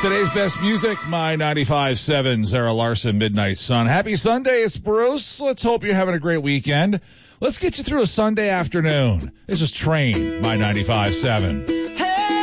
Today's best music, My 95.7, Zara Larson, Midnight Sun. Happy Sunday, it's Bruce. Let's hope you're having a great weekend. Let's get you through a Sunday afternoon. This is Train, My 95.7.